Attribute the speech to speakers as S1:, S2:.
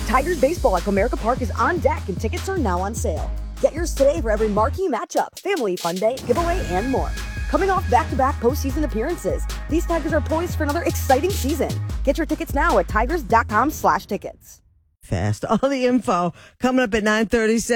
S1: Tigers baseball at Comerica Park is on deck and tickets are now on sale. Get yours today for every marquee matchup, family fun day, giveaway, and more. Coming off back-to-back postseason appearances, these Tigers are poised for another exciting season. Get your tickets now at tigers.com/tickets.
S2: Fast. All the info coming up at 9:36.